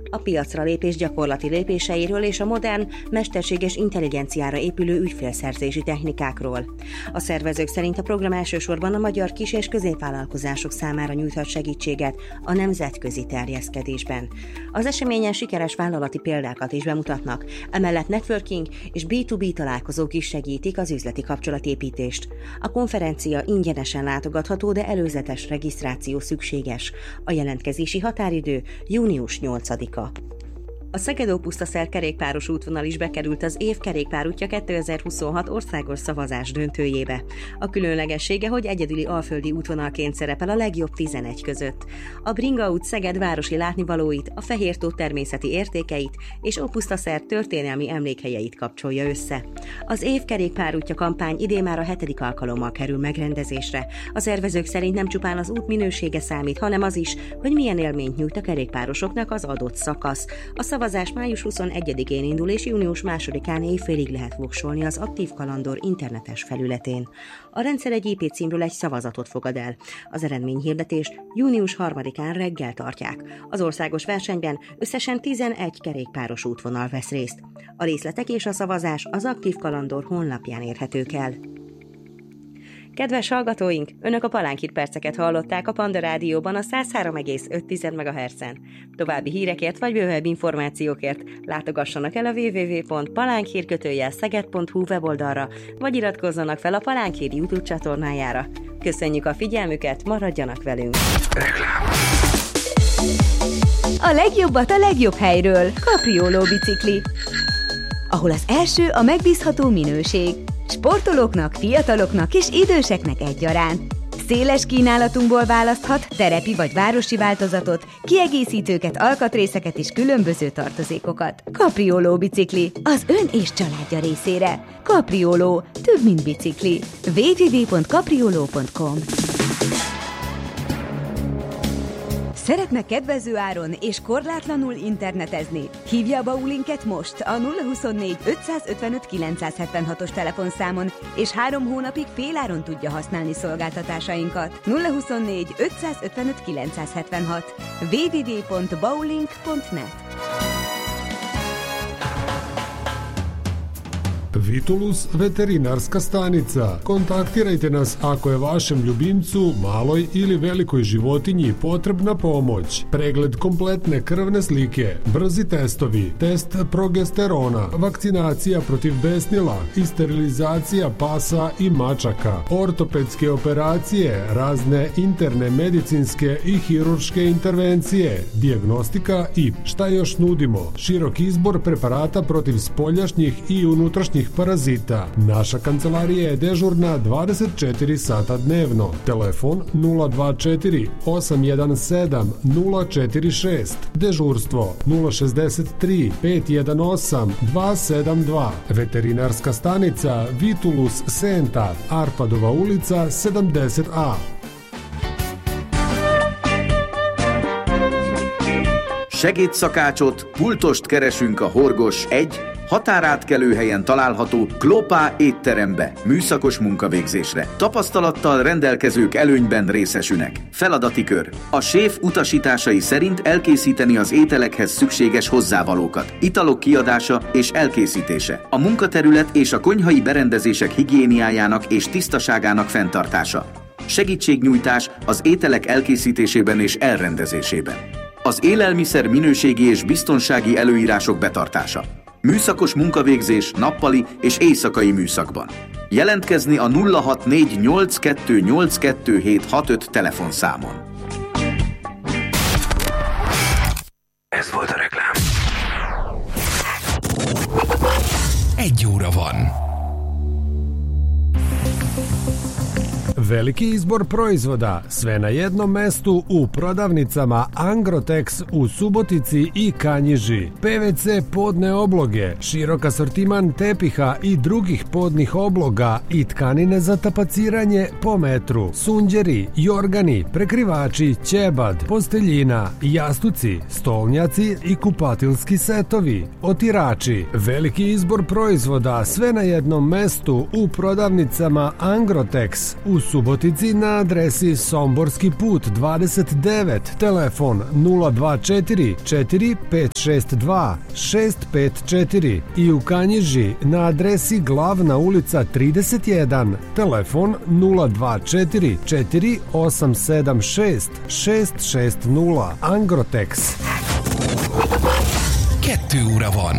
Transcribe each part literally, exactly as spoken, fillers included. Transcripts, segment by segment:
a piacra lépés gyakorlati lépéseiről és a modern, mesterséges intelligenciára épülő ügyfélszerzési technikákról. A szervezők szerint a program elsősorban a magyar kis- és középvállalkozások számára nyújthat segítséget a nemzetközi terjeszkedésben. Az eseményen sikeres vállalati példákat is bemutatnak, emellett networking és bé kettő bé találkozók is segítik az üzleti kapcsolatépítést. A konferencia ingyenesen látogatható, de előzetes regisztráció szükséges. A jelentkezési határidő június nyolcadika. A Szeged-Ópusztaszer kerékpáros útvonal is bekerült az év kerékpárútja kétezer-huszonhat országos szavazás döntőjébe. A különlegessége, hogy egyedüli alföldi útvonalként szerepel a legjobb tizenegy között. A Bringa út Szeged városi látnivalóit, a Fehértó természeti értékeit és Ópusztaszer történelmi emlékhelyeit kapcsolja össze. Az év kerékpárútja kampány idén már a hetedik alkalommal kerül megrendezésre. A szervezők szerint nem csupán az út minősége számít, hanem az is, hogy milyen élményt nyújt a kerékpárosoknak az adott szakasz. A szavazás május huszonegyedikén indul, és június másodikán éjfélig lehet voksolni az Aktív Kalandor internetes felületén. A rendszer egy í pé címről egy szavazatot fogad el. Az eredményhirdetést június harmadikán reggel tartják. Az országos versenyben összesen tizenegy kerékpáros útvonal vesz részt. A részletek és a szavazás az Aktív Kalandor honlapján érhetők el. Kedves hallgatóink, Önök a Palánkhír perceket hallották a Panda Rádióban a száz három egész öt megahertzen. További hírekért vagy bővebb információkért látogassanak el a double-u double-u double-u pont palánkhír kötőjel szeged pont hu weboldalra, vagy iratkozzanak fel a Palánkhír YouTube csatornájára. Köszönjük a figyelmüket, maradjanak velünk! Reklám. A legjobbat a legjobb helyről, Capriolo bicikli, ahol az első a megbízható minőség. Sportolóknak, fiataloknak és időseknek egyaránt. Széles kínálatunkból választhat terepi vagy városi változatot, kiegészítőket, alkatrészeket és különböző tartozékokat. Capriolo bicikli, az ön és családja részére. Capriolo, több mint bicikli. double-u double-u double-u pont capriolo pont com. Szeretne kedvező áron és korlátlanul internetezni? Hívja a Baulinket most a nulla huszonnégy ötszázötvenöt kilencszázhetvenhatos telefonszámon, és három hónapig féláron tudja használni szolgáltatásainkat. nulla huszonnégy ötszázötvenöt kilencszázhetvenhat. double-u double-u double-u pont baulink pont net. Vitulus veterinarska stanica. Kontaktirajte nas ako je vašem ljubimcu, maloj ili velikoj životinji potrebna pomoć. Pregled kompletne krvne slike, brzi testovi, test progesterona, vakcinacija protiv besnila i sterilizacija pasa i mačaka, ortopedske operacije, razne interne medicinske i hirurške intervencije, dijagnostika i šta još nudimo? Širok izbor preparata protiv spoljašnjih i unutrašnjih parazita. Naša kancelarija je dežurna dvadeset četiri sata dnevno. Telefon nula dva četiri osam jedan sedam nula četiri šest. Dežurstvo nula šezdeset tri pet jedan osam dva sedam dva. Veterinarska stanica Vitulus Senta, Arpadova ulica sedemdeset A. Segédszakácsot, pultost keresünk a Horgos egy határátkelőhelyen található Klopá étterembe, műszakos munkavégzésre. Tapasztalattal rendelkezők előnyben részesülnek. Feladati kör. A séf utasításai szerint elkészíteni az ételekhez szükséges hozzávalókat. Italok kiadása és elkészítése. A munkaterület és a konyhai berendezések higiéniájának és tisztaságának fenntartása. Segítségnyújtás az ételek elkészítésében és elrendezésében. Az élelmiszer minőségi és biztonsági előírások betartása. Műszakos munkavégzés nappali és éjszakai műszakban. Jelentkezni a nulla hat négy nyolc kettő nyolc kettő hét hat öt telefonszámon. Ez volt a reklám. Egy óra van. Veliki izbor proizvoda, sve na jednom mestu u prodavnicama Angrotex u Subotici i Kanjiži. pe ve ce podne obloge, širok asortiman tepiha i drugih podnih obloga i tkanine za tapaciranje po metru, sunđeri, jorgani, prekrivači, ćebad, posteljina, jastuci, stolnjaci i kupatilski setovi, otirači. Veliki izbor proizvoda, sve na jednom mestu u prodavnicama Angrotex u Subotici Subotici na adresi Somborski put dvadeset devet, telefon nula dva četiri četiri pet šest dva šest pet četiri i u Kanjiži na adresi Glavna ulica trideset jedan, telefon nula dva četiri četiri osam sedam šest šest šest nula. Angrotex. Kettő óra van.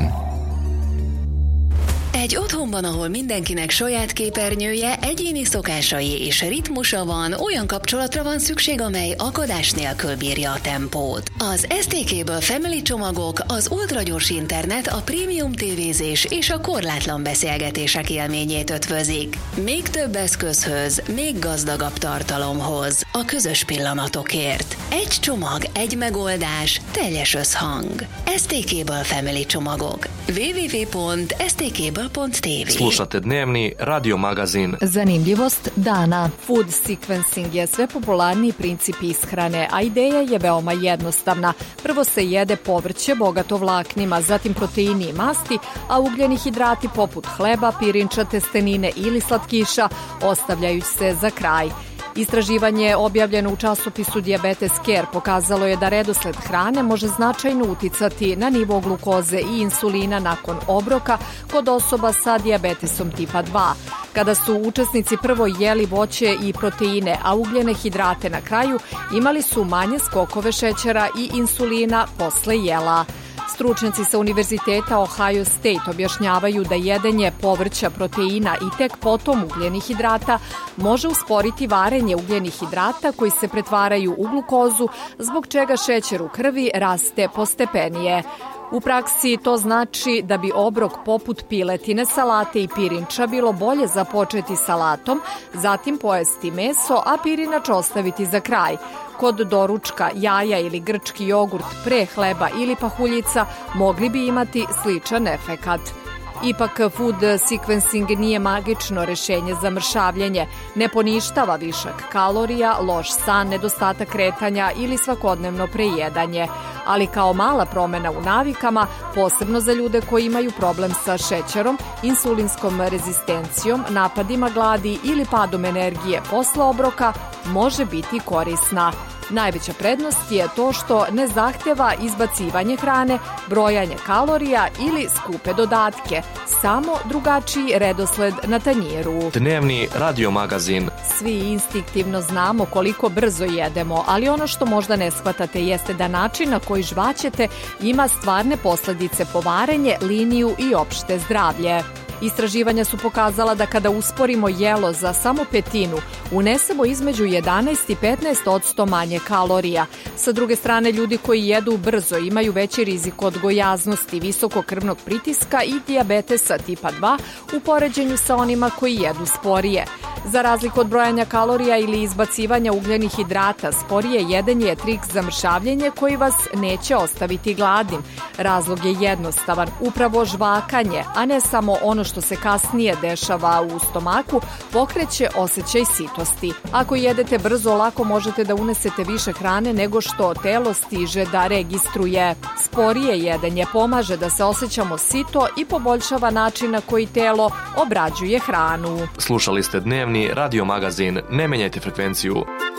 Egy otthonban, ahol mindenkinek saját képernyője, egyéni szokásai és ritmusa van, olyan kapcsolatra van szükség, amely akadás nélkül bírja a tempót. Az es té ká-ből Family csomagok, az ultragyors internet, a prémium tévézés és a korlátlan beszélgetések élményét ötvözik. Még több eszközhöz, még gazdagabb tartalomhoz, a közös pillanatokért. Egy csomag, egy megoldás, teljes összhang. es té ká-ből Family csomagok. double-u double-u double-u pont es té ká ből pont té vé. Slušate dnevni radio magazin. Zanimljivost dana. Food sequencing je sve popularniji princip ishrane, a ideja je veoma jednostavna. Prvo se jede povrće bogato vlaknima, zatim proteini i masti, a ugljeni hidrati poput hleba, pirinča, testenine ili slatkiša ostavljaju se za kraj. Istraživanje objavljeno u časopisu Diabetes Care pokazalo je da redosled hrane može značajno uticati na nivo glukoze i insulina nakon obroka kod osoba sa dijabetesom tipa dva. Kada su učesnici prvo jeli voće i proteine, a ugljene hidrate na kraju, imali su manje skokove šećera i insulina posle jela. Stručnjaci sa Univerziteta Ohio State objašnjavaju da jedenje povrća, proteina i tek potom ugljenih hidrata može usporiti varenje ugljenih hidrata koji se pretvaraju u glukozu, zbog čega šećer u krvi raste postepenije. U praksi to znači da bi obrok poput piletine, salate i pirinča bilo bolje započeti salatom, zatim pojesti meso, a pirinač ostaviti za kraj. Kod doručka jaja ili grčki jogurt pre hleba ili pahuljica mogli bi imati sličan efekat. Ipak, food sequencing nije magično rešenje za mršavljenje, ne poništava višak kalorija, loš san, nedostatak kretanja ili svakodnevno prejedanje. Ali kao mala promena u navikama, posebno za ljude koji imaju problem sa šećerom, insulinskom rezistencijom, napadima gladi ili padom energije posle obroka, može biti korisna. Najveća prednost je to što ne zahteva izbacivanje hrane, brojanje kalorija ili skupe dodatke, samo drugačiji redosled na tanjiru. Dnevni radio magazin. Svi instinktivno znamo koliko brzo jedemo, ali ono što možda ne shvatate jeste da način na koji žvaćete ima stvarne posledice po varenje, liniju i opšte zdravlje. Istraživanja su pokazala da kada usporimo jelo za samo petinu, unesemo između jedanaest i petnaest odsto manje kalorija. Sa druge strane, ljudi koji jedu brzo imaju veći rizik od gojaznosti, visokog krvnog pritiska i dijabetesa tipa dva u poređenju sa onima koji jedu sporije. Za razliku od brojanja kalorija ili izbacivanja ugljenih hidrata, sporije jedenje je trik za mršavljenje koji vas neće ostaviti gladnim. Razlog je jednostavan, upravo žvakanje, a ne samo ono što se kasnije dešava u stomaku, pokreće osjećaj sitosti. Ako jedete brzo, lako možete da unesete više hrane nego što telo stiže da registruje. Sporije jedenje pomaže da se osjećamo sito i poboljšava način na koji telo obrađuje hranu. Slušali ste dnevni radio magazin. Ne menjajte frekvenciju.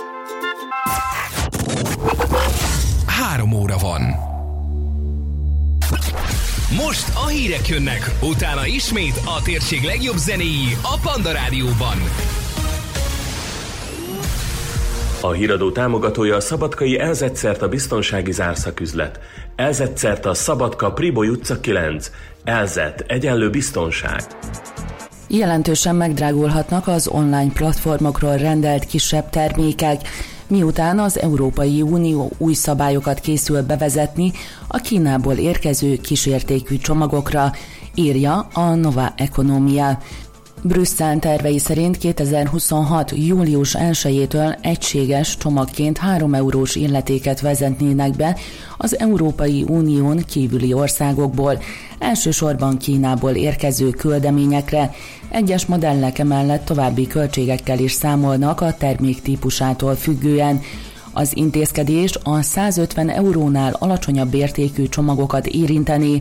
Három óra van. Most a hírek jönnek, utána ismét a térség legjobb zenéi a Panda Rádióban. A híradó támogatója a szabadkai Elzett-Szerta biztonsági zárszaküzlet. Elzett-Szerta Szabadka Priboly utca kilenc. Elzett egyenlő biztonság. Jelentősen megdrágulhatnak az online platformokról rendelt kisebb termékek, miután az Európai Unió új szabályokat készül bevezetni a Kínából érkező kisértékű csomagokra, írja a Nova Economia. Brüsszel tervei szerint kétezer-huszonhat. július elsejétől egységes csomagként három eurós illetéket vezetnének be az Európai Unión kívüli országokból, elsősorban Kínából érkező küldeményekre. Egyes modellek emellett további költségekkel is számolnak a termék típusától függően. Az intézkedés a százötven eurónál alacsonyabb értékű csomagokat érinteni,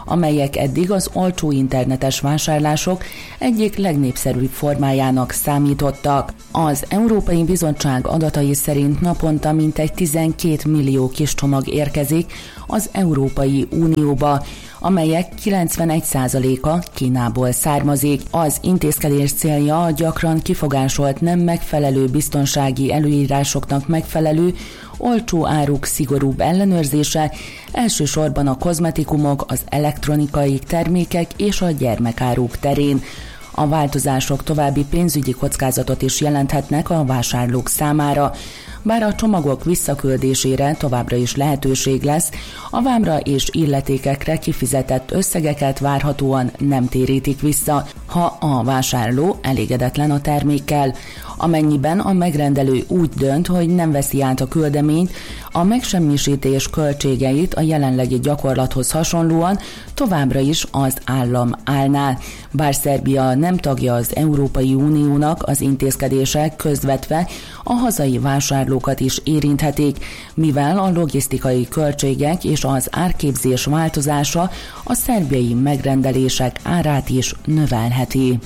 amelyek eddig az olcsó internetes vásárlások egyik legnépszerűbb formájának számítottak. Az Európai Bizottság adatai szerint naponta mintegy tizenkét millió kis csomag érkezik az Európai Unióba, amelyek kilencvenegy százaléka Kínából származik. Az intézkedés célja a gyakran kifogásolt nem megfelelő biztonsági előírásoknak megfelelő olcsó áruk szigorúbb ellenőrzése, elsősorban a kozmetikumok, az elektronikai termékek és a gyermekáruk terén. A változások további pénzügyi kockázatot is jelenthetnek a vásárlók számára. Bár a csomagok visszaküldésére továbbra is lehetőség lesz, a vámra és illetékekre kifizetett összegeket várhatóan nem térítik vissza, ha a vásárló elégedetlen a termékkel. Amennyiben a megrendelő úgy dönt, hogy nem veszi át a küldeményt, a megsemmisítés költségeit a jelenlegi gyakorlathoz hasonlóan továbbra is az állam állná. Bár Szerbia nem tagja az Európai Uniónak, az intézkedések közvetve a hazai vásárlókat is érinthetik, mivel a logisztikai költségek és az árképzés változása a szerbiai megrendelések árát is növelheti.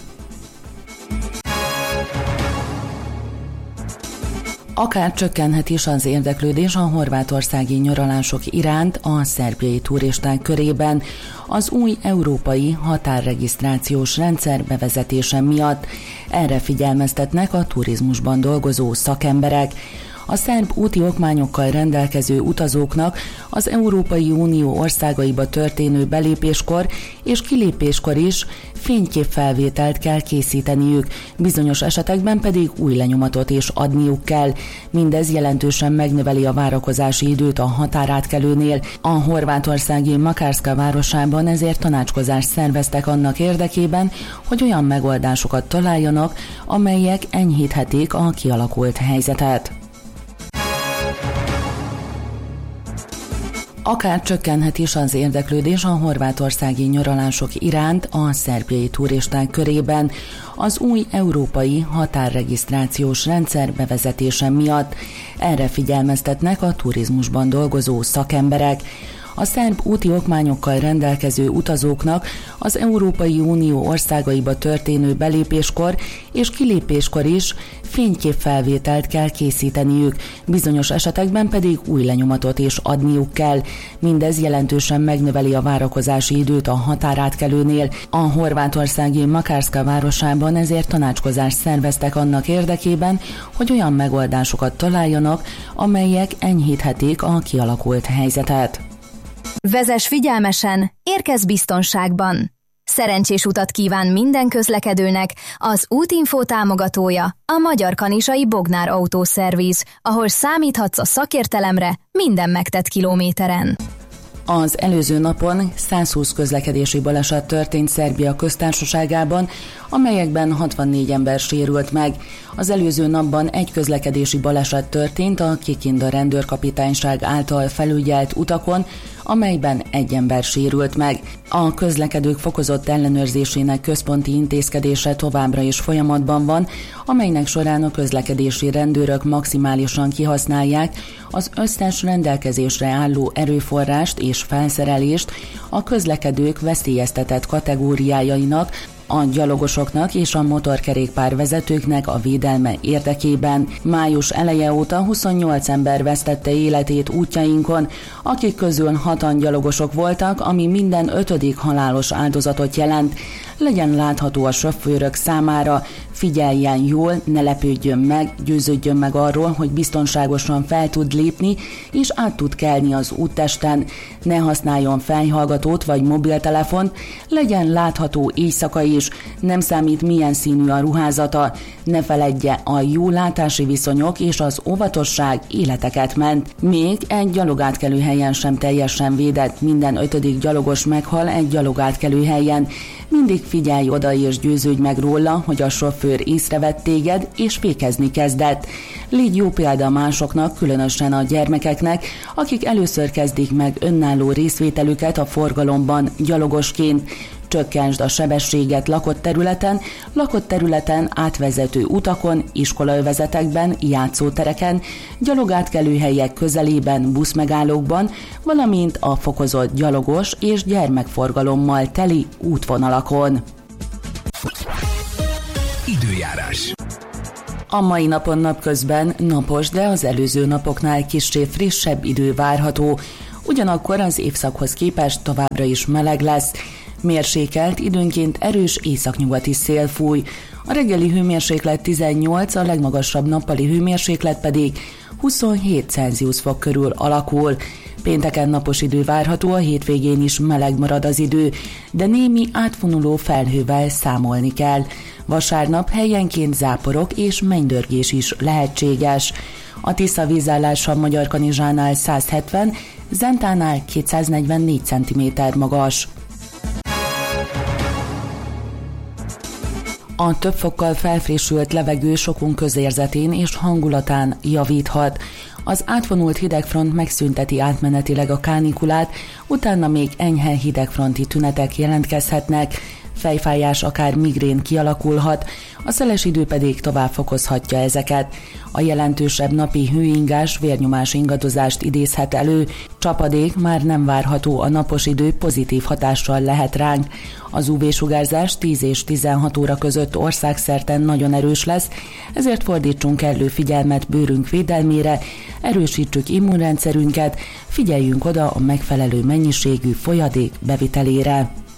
Akár csökkenhet is az érdeklődés a horvátországi nyaralások iránt a szerbiai turisták körében az új európai határregisztrációs rendszer bevezetése miatt. Erre figyelmeztetnek a turizmusban dolgozó szakemberek. A szerb úti okmányokkal rendelkező utazóknak az Európai Unió országaiba történő belépéskor és kilépéskor is fényképfelvételt kell készíteniük, bizonyos esetekben pedig új lenyomatot is adniuk kell. Mindez jelentősen megnöveli a várakozási időt a határátkelőnél. A horvátországi Makarska városában ezért tanácskozást szerveztek annak érdekében, hogy olyan megoldásokat találjanak, amelyek enyhíthetik a kialakult helyzetet. Akár csökkenhet is az érdeklődés a horvátországi nyaralások iránt a szerbiai turisták körében az új európai határregisztrációs rendszer bevezetése miatt. Erre figyelmeztetnek a turizmusban dolgozó szakemberek. A szerb úti okmányokkal rendelkező utazóknak az Európai Unió országaiba történő belépéskor és kilépéskor is fényképfelvételt kell készíteniük, bizonyos esetekben pedig új lenyomatot is adniuk kell. Mindez jelentősen megnöveli a várakozási időt a határátkelőnél. A horvátországi Makarska városában ezért tanácskozást szerveztek annak érdekében, hogy olyan megoldásokat találjanak, amelyek enyhíthetik a kialakult helyzetet. Vezess figyelmesen, érkezz biztonságban! Szerencsés utat kíván minden közlekedőnek az Útinfo támogatója, a Magyar Kanizsai Bognár Autószerviz, ahol számíthatsz a szakértelemre minden megtett kilométeren. Az előző napon százhúsz közlekedési baleset történt Szerbia köztársaságában, amelyekben hatvannégy ember sérült meg. Az előző napban egy közlekedési baleset történt a Kikinda rendőrkapitányság által felügyelt utakon, amelyben egy ember sérült meg. A közlekedők fokozott ellenőrzésének központi intézkedése továbbra is folyamatban van, amelynek során a közlekedési rendőrök maximálisan kihasználják az összes rendelkezésre álló erőforrást és felszerelést a közlekedők veszélyeztetett kategóriájainak, a gyalogosoknak és a motorkerékpár vezetőknek a védelme érdekében. Május eleje óta huszonnyolc ember vesztette életét útjainkon, akik közül hatan gyalogosok voltak, ami minden ötödik halálos áldozatot jelent. Legyen látható a sofőrök számára, figyeljen jól, ne lepődjön meg, győződjön meg arról, hogy biztonságosan fel tud lépni és át tud kelni az úttesten. Ne használjon fejhallgatót vagy mobiltelefont, legyen látható éjszaka is, nem számít milyen színű a ruházata, ne feledje, a jó látási viszonyok és az óvatosság életeket ment. Még egy gyalogátkelőhelyen sem teljesen védett, minden ötödik gyalogos meghal egy gyalogátkelőhelyen. Mindig figyelj oda és győződj meg róla, hogy a sofőr észrevett téged és fékezni kezdett. Légy jó példa másoknak, különösen a gyermekeknek, akik először kezdik meg önálló részvételüket a forgalomban gyalogosként. Csökkentsd a sebességet lakott területen, lakott területen átvezető utakon, iskolaövezetekben, játszótereken, gyalogátkelőhelyek közelében, buszmegállókban, valamint a fokozott gyalogos és gyermekforgalommal teli útvonalakon. Időjárás. A mai napon napközben napos, de az előző napoknál kissé frissebb idő várható. Ugyanakkor az évszakhoz képest továbbra is meleg lesz. Mérsékelt, időnként erős északnyugati szél fúj. A reggeli hőmérséklet tizennyolc, a legmagasabb nappali hőmérséklet pedig huszonhét Celsius fok körül alakul. Pénteken napos idő várható, a hétvégén is meleg marad az idő, de némi átfonuló felhővel számolni kell. Vasárnap helyenként záporok és mennydörgés is lehetséges. A Tisza vízállása Magyarkanizsánál száz hetven, Zentánál kétszáznegyvennégy centiméter magas. A több fokkal felfrissült levegő sokunk közérzetén és hangulatán javíthat. Az átvonult hidegfront megszünteti átmenetileg a kánikulát, utána még enyhe hidegfronti tünetek jelentkezhetnek, fejfájás, akár migrén kialakulhat, a szeles idő pedig tovább fokozhatja ezeket. A jelentősebb napi hőingás vérnyomás ingadozást idézhet elő, csapadék már nem várható, a napos idő pozitív hatással lehet ránk. Az ú vé-sugárzás tíz és tizenhat óra között országszerte nagyon erős lesz, ezért fordítsunk kellő figyelmet bőrünk védelmére, erősítsük immunrendszerünket, figyeljünk oda a megfelelő mennyiségű folyadék bevitelére.